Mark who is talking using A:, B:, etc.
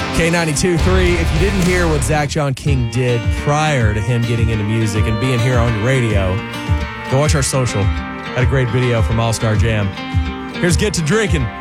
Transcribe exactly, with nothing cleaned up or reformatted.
A: K ninety-two point three. If you didn't hear what Zach John King did prior to him getting into music and being here on your radio, go watch our social. Had a great video from All-Star Jam. Here's Get to Drinking.